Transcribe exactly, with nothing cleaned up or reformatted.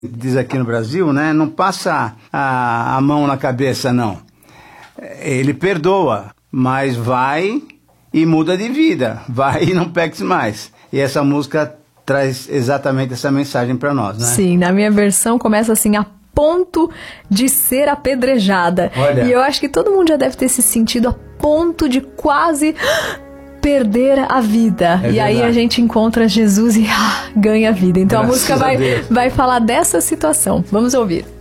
Diz aqui no Brasil, né? Não passa a, a mão na cabeça, não. Ele perdoa, mas vai e muda de vida. Vai e não peques mais. E essa música traz exatamente essa mensagem para nós, né? Sim, na minha versão começa assim, a ponto de ser apedrejada. Olha. E eu acho que todo mundo já deve ter se sentido a ponto de quase perder a vida. É e aí verdade. a gente encontra Jesus e ah, ganha a vida. Então Graças a música a vai, Deus. vai falar dessa situação. Vamos ouvir.